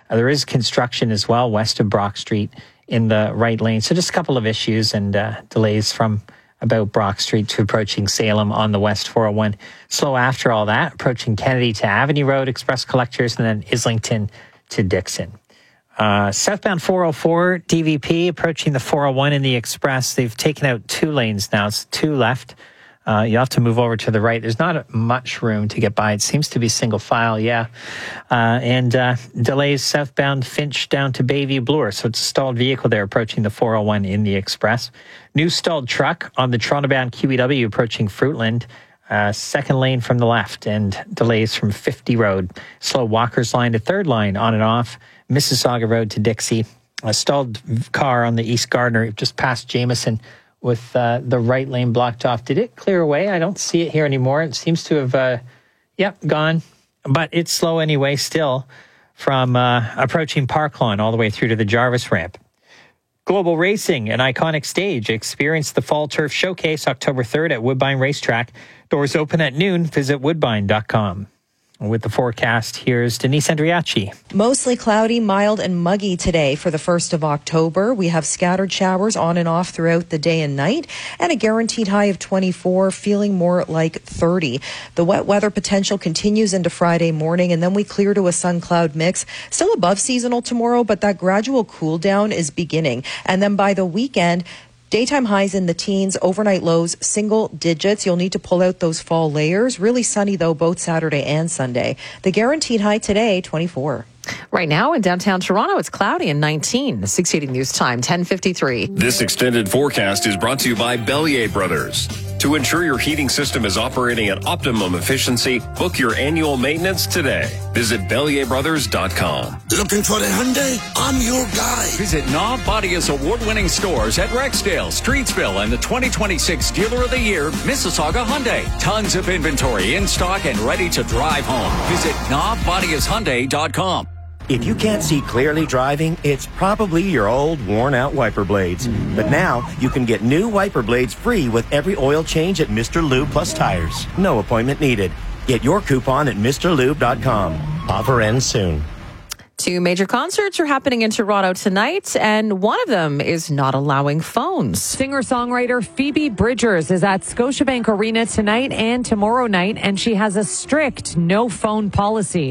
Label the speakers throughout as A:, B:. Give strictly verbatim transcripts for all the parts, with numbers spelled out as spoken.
A: Uh, there is construction as well west of Brock Street in the right lane. So just a couple of issues and uh, delays from about Brock Street to approaching Salem on the West four oh one. Slow after all that, approaching Kennedy to Avenue Road, Express Collectors, and then Islington to Dixon. Uh, southbound four oh four, D V P, approaching the four oh one in the Express. They've taken out two lanes now. It's two left. Uh, you have to move over to the right. There's not much room to get by. It seems to be single file, yeah. Uh, and uh, delays southbound Finch down to Bayview Bloor. So it's a stalled vehicle there approaching the four oh one in the Express. New stalled truck on the Toronto-bound Q E W approaching Fruitland. Uh, second lane from the left and delays from fifty Road. Slow Walker's line to third line on and off. Mississauga Road to Dixie. A stalled car on the East Gardner just past Jameson with uh, the right lane blocked off. Did it clear away? I don't see it here anymore. It seems to have, uh, yep, gone. But it's slow anyway still from uh, approaching Park Lawn all the way through to the Jarvis ramp. Global Racing, an iconic stage. Experience the Fall Turf Showcase October third at Woodbine Racetrack. Doors open at noon. Visit woodbine dot com. With the forecast, here's Denise Andriachi.
B: Mostly cloudy, mild and muggy today for the first of October. We have scattered showers on and off throughout the day and night, and a guaranteed high of twenty-four, feeling more like thirty. The wet weather potential continues into Friday morning, and then we clear to a sun-cloud mix. Still above seasonal tomorrow, but that gradual cool down is beginning. And then by the weekend, daytime highs in the teens, overnight lows, single digits. You'll need to pull out those fall layers. Really sunny, though, both Saturday and Sunday. The guaranteed high today, twenty-four.
C: Right now in downtown Toronto, it's cloudy and nineteen. The six eighty News Time, ten fifty-three.
D: This extended forecast is brought to you by Bellier Brothers. To ensure your heating system is operating at optimum efficiency, book your annual maintenance today. Visit Bellier Brothers dot com.
E: Looking for the Hyundai? I'm your guy.
F: Visit Knob Bodia's award-winning stores at Rexdale, Streetsville, and the twenty twenty-six Dealer of the Year, Mississauga Hyundai. Tons of inventory in stock and ready to drive home. Visit Knob Bodias Hyundai dot com.
G: If you can't see clearly driving, it's probably your old, worn-out wiper blades. But now, you can get new wiper blades free with every oil change at Mister Lube Plus Tires. No appointment needed. Get your coupon at Mister Lube dot com. Offer ends soon.
C: Two major concerts are happening in Toronto tonight, and one of them is not allowing phones.
H: Singer-songwriter Phoebe Bridgers is at Scotiabank Arena tonight and tomorrow night, and she has a strict no-phone policy.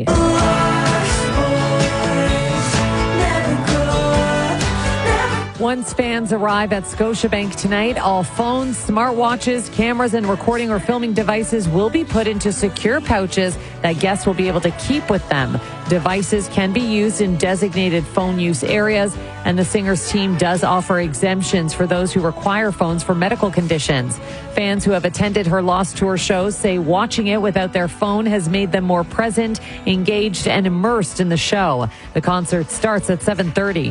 H: Once fans arrive at Scotiabank tonight, all phones, smartwatches, cameras, and recording or filming devices will be put into secure pouches that guests will be able to keep with them. Devices can be used in designated phone use areas, and the singer's team does offer exemptions for those who require phones for medical conditions. Fans who have attended her Lost Tour shows say watching it without their phone has made them more present, engaged, and immersed in the show. The concert starts at seven thirty.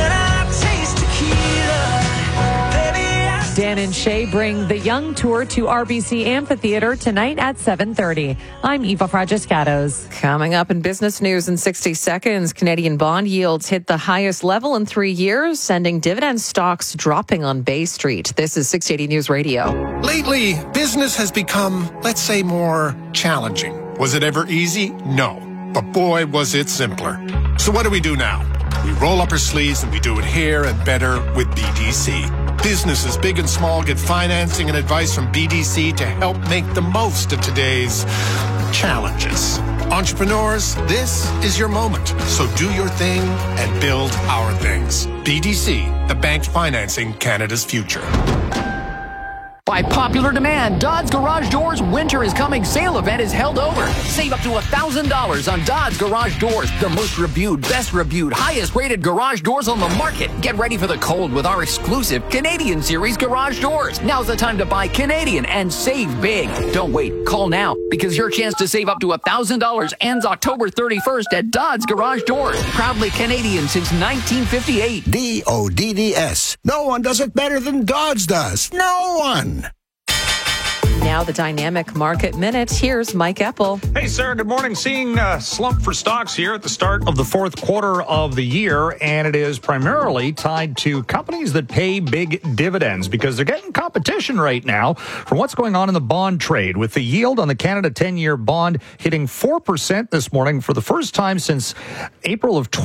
H: Dan and Shay bring the Young Tour to R B C Amphitheater tonight at seven thirty. I'm Eva Fragiscatos.
C: Coming up in business news in sixty seconds, Canadian bond yields hit the highest level in three years, sending dividend stocks dropping on Bay Street. This is six eighty News Radio.
I: Lately, business has become, let's say, more challenging. Was it ever easy? No. But boy, was it simpler. So what do we do now? We roll up our sleeves and we do it here and better with B D C. Businesses big and small get financing and advice from B D C to help make the most of today's challenges. Entrepreneurs, this is your moment. So do your thing and build our things. B D C, the bank financing Canada's future.
J: By popular demand, Dodds Garage Doors Winter is Coming sale event is held over. Save up to one thousand dollars on Dodds Garage Doors, the most reviewed, best reviewed, highest rated garage doors on the market. Get ready for the cold with our exclusive Canadian Series garage doors. Now's the time to buy Canadian and save big. Don't wait. Call now because your chance to save up to one thousand dollars ends October thirty-first at Dodds Garage Doors. Proudly Canadian since nineteen fifty-eight.
E: D O D D S. No one does it better than Dodds does. No one.
C: Now the Dynamic Market Minute. Here's Mike Eppel.
K: Hey, Sarah. Good morning. Seeing a slump for stocks here at the start of the fourth quarter of the year, and it is primarily tied to companies that pay big dividends because they're getting competition right now from what's going on in the bond trade, with the yield on the Canada ten-year bond hitting four percent this morning for the first time since April of